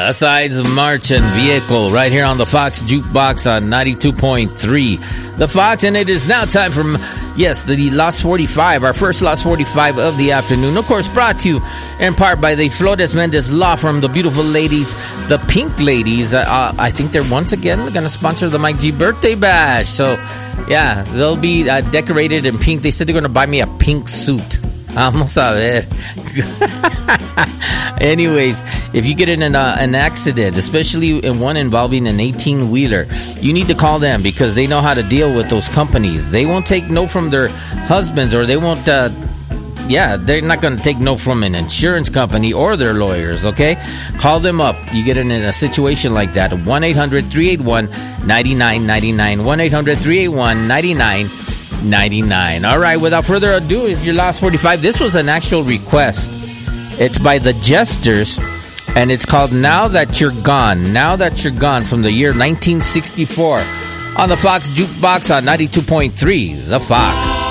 Yeah, that's Ides of March and Vehicle right here on the Fox Jukebox on 92.3. The Fox, and it is now time for, the Lost 45, our first Lost 45 of the afternoon. Of course, brought to you in part by the Flores Mendez Law Firm, the beautiful ladies, the Pink Ladies. I think they're once again going to sponsor the Mike G birthday bash. So, yeah, they'll be decorated in pink. They said they're going to buy me a pink suit. Vamos a ver. Anyways, if you get in an accident, especially in one involving an 18-wheeler, you need to call them because they know how to deal with those companies. They won't take no from their husbands, or they won't, they're not going to take no from an insurance company or their lawyers, okay? Call them up. You get in a situation like that. 1-800-381-9999. 1-800-381-9999. All right, without further ado, is your last 45. This was an actual request. It's by the Jesters, and it's called Now That You're Gone. Now That You're Gone, from the year 1964 on the Fox Jukebox on 92.3. The Fox.